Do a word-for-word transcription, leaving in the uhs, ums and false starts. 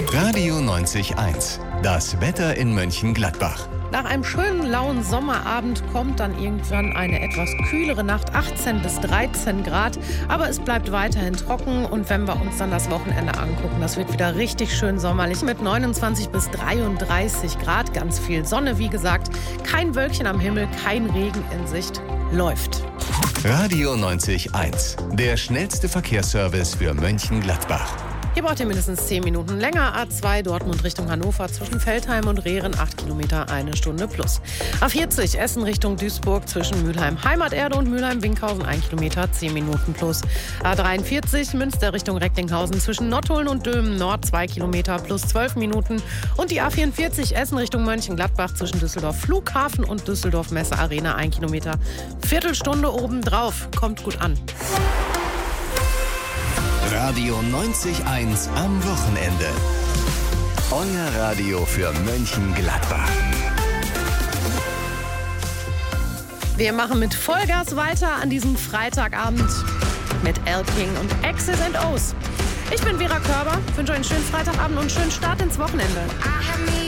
Radio neunzig Komma eins. Das Wetter in Mönchengladbach. Nach einem schönen lauen Sommerabend kommt dann irgendwann eine etwas kühlere Nacht, achtzehn bis dreizehn Grad. Aber es bleibt weiterhin trocken und wenn wir uns dann das Wochenende angucken, das wird wieder richtig schön sommerlich mit neunundzwanzig bis dreiunddreißig Grad. Ganz viel Sonne, wie gesagt. Kein Wölkchen am Himmel, kein Regen in Sicht. Läuft. Radio neunzig Komma eins. Der schnellste Verkehrsservice für Mönchengladbach. Hier braucht ihr mindestens zehn Minuten länger. A zwei Dortmund Richtung Hannover zwischen Feldheim und Rehren, acht Kilometer, eine Stunde plus. A vierzig Essen Richtung Duisburg zwischen Mülheim Heimaterde und Mülheim Winkhausen, ein Kilometer, zehn Minuten plus. A dreiundvierzig Münster Richtung Recklinghausen zwischen Nottuln und Dömen Nord, zwei Kilometer plus zwölf Minuten. Und die A vierundvierzig Essen Richtung Mönchengladbach zwischen Düsseldorf Flughafen und Düsseldorf Messe Arena, ein Kilometer. Viertelstunde obendrauf. Kommt gut an. Radio neunzig Komma eins am Wochenende. Euer Radio für Mönchengladbach. Wir machen mit Vollgas weiter an diesem Freitagabend mit Elle King und X's and O's. Ich bin Vera Körber, wünsche euch einen schönen Freitagabend und einen schönen Start ins Wochenende.